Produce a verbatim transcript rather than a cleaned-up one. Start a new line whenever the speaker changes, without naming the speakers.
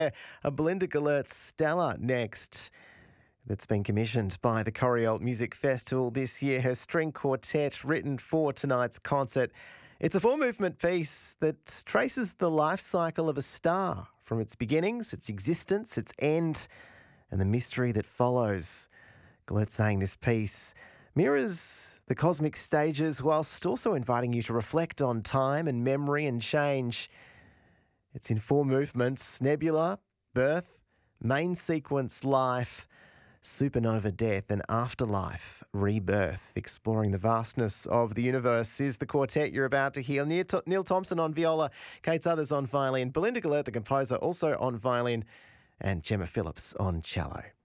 A Belinda Gellert Stella next, that's been commissioned by the Corriol Music Festival this year. Her string quartet written for tonight's concert. It's a four-movement piece that traces the life cycle of a star from its beginnings, its existence, its end, and the mystery that follows. Gellert saying this piece mirrors the cosmic stages whilst also inviting you to reflect on time and memory and change. It's in four movements: nebula, birth, main sequence, life, supernova, death, and afterlife, rebirth. Exploring the vastness of the universe is the quartet you're about to hear. Neil Thompson on viola, Kate Suthers on violin, Belinda Gellert, the composer, also on violin, and Gemma Phillips on cello.